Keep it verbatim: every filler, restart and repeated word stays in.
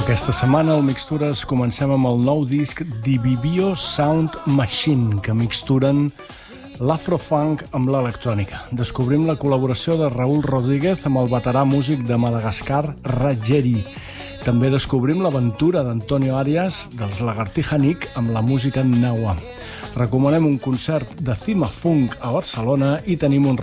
Aquesta setmana al Mixtures comencem amb el nou disc Divivio Sound Machine, que mixturen l'afrofunk amb l'electrònica. Descobrim la col·laboració de Raúl Rodríguez amb el veterà músic de Madagascar, Rajeri. També descobrim l'aventura d'Antonio Arias dels Lagartija Nick amb la música Nawa. Recomanem un concert de Cima Funk a Barcelona i tenim un